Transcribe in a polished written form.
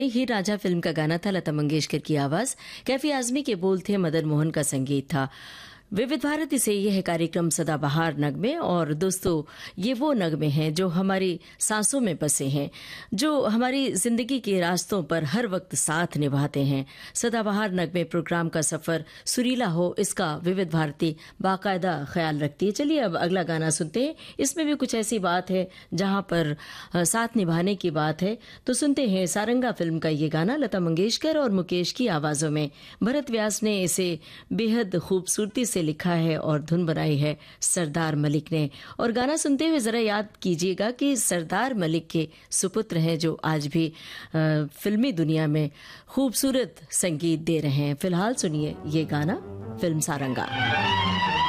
ही राजा film का गाना था, लता मंगेशकर की आवाज, कैफी आजमी के बोल थे, मदन मोहन का संगीत था। विविध भारती से यह है कार्यक्रम सदाबहार नगमे। और दोस्तों, ये वो नगमे हैं जो हमारी सांसों में बसे हैं, जो हमारी जिंदगी के रास्तों पर हर वक्त साथ निभाते हैं। सदाबहार नगमे प्रोग्राम का सफर सुरीला हो, इसका विविध भारती बाकायदा ख्याल रखती है। चलिए अब अगला गाना सुनते हैं। इसमें भी कुछ ऐसी बात है जहां पर साथ निभाने की बात है। तो सुनते हैं सारंगा फिल्म का ये गाना, लता मंगेशकर और मुकेश की आवाजों में। भरत व्यास ने इसे बेहद खूबसूरती से लिखा है और धुन बनाई है सरदार मलिक ने। और गाना सुनते हुए जरा याद कीजिएगा कि सरदार मलिक के सुपुत्र हैं जो आज भी फिल्मी दुनिया में खूबसूरत संगीत दे रहे हैं। फिलहाल सुनिए ये गाना, फिल्म सारंगा।